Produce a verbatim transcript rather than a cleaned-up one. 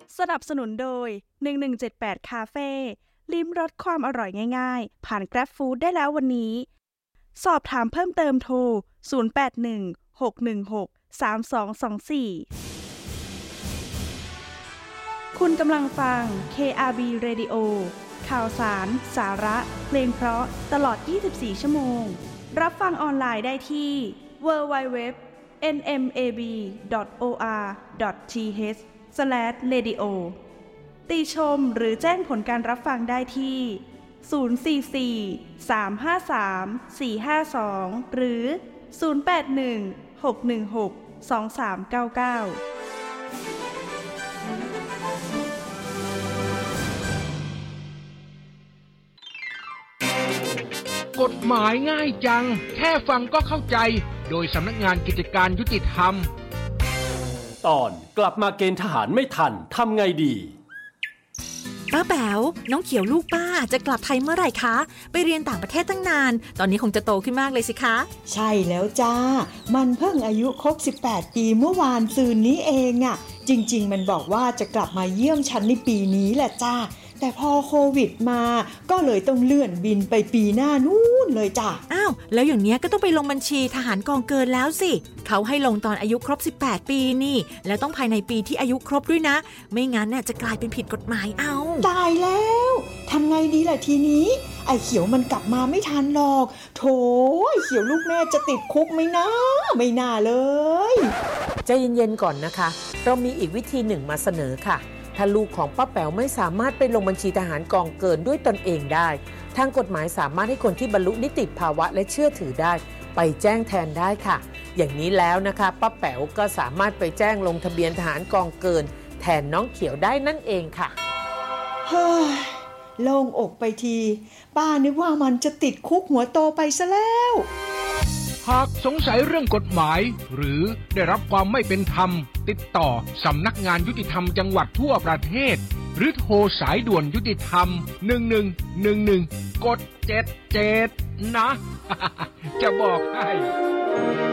สนับสนุนโดยหนึ่งหนึ่งเจ็ดแปดคาเฟ่ลิ้มรสความอร่อยง่ายๆผ่าน Grab Food ได้แล้ววันนี้สอบถามเพิ่มเติมโทรศูนย์ แปด หนึ่ง หก หนึ่ง หก สาม สอง สอง สี่คุณกำลังฟัง เค อาร์ บี Radio ข่าวสารสาระเพลงเพราะตลอดยี่สิบสี่ชั่วโมงรับฟังออนไลน์ได้ที่ ดับเบิลยู ดับเบิลยู ดับเบิลยู ดอท เอ็น เอ็ม เอ บี ดอท โอ อาร์ ดอท ที เอช สแลช เรดิโอ ติชมหรือแจ้งผลการรับฟังได้ที่ ศูนย์ สี่ สี่ สาม ห้า สาม สี่ ห้า สอง หรือ ศูนย์ แปด หนึ่ง หก หนึ่ง หก สอง สาม เก้า เก้ากฎหมายง่ายจังแค่ฟังก็เข้าใจโดยสำนักงานกิจการยุติธรรมตอนกลับมาเกณฑ์ทหารไม่ทันทำไงดีป้าแป๋วน้องเขียวลูกป้าจะกลับไทยเมื่อไหร่คะไปเรียนต่างประเทศตั้งนานตอนนี้คงจะโตขึ้นมากเลยสิคะใช่แล้วจ้ามันเพิ่งอายุครบสิบแปดปีเมื่อวานซืนนี้เองอะจริงๆมันบอกว่าจะกลับมาเยี่ยมฉันในปีนี้แหละจ้าแต่พอโควิดมาก็เลยต้องเลื่อนบินไปปีหน้านู้นเลยจ้ะอ้าวแล้วอย่างเนี้ยก็ต้องไปลงบัญชีทหารกองเกินแล้วสิเขาให้ลงตอนอายุครบสิบแปดปีนี่แล้วต้องภายในปีที่อายุครบด้วยนะไม่งั้นน่ะจะกลายเป็นผิดกฎหมายเอาตายแล้วทำไงดีล่ะทีนี้ไอ้เขียวมันกลับมาไม่ทันหรอกโถไอ้เขียวลูกแม่จะติดคุกไหมนะไม่น่าเลยใจเย็นๆก่อนนะคะเรามีอีกวิธีหนึ่งมาเสนอค่ะถ้าลูกของป้าแป๋วไม่สามารถไปลงบัญชีทหารกองเกินด้วยตนเองได้ทางกฎหมายสามารถให้คนที่บรรลุนิติภาวะและเชื่อถือได้ไปแจ้งแทนได้ค่ะอย่างนี้แล้วนะคะป้าแป๋วก็สามารถไปแจ้งลงทะเบียนทหารกองเกินแทนน้องเขียวได้นั่นเองค่ะเฮ้ยโล่งอกไปทีป้านึกว่ามันจะติดคุกหัวโตไปซะแล้วหากสงสัยเรื่องกฎหมายหรือได้รับความไม่เป็นธรรมติดต่อสำนักงานยุติธรรมจังหวัดทั่วประเทศหรือโทรสายด่วนยุติธรรมหนึ่งหนึ่งหนึ่งหนึ่งกดเจ็ดเจ็ดนะ จะบอกให้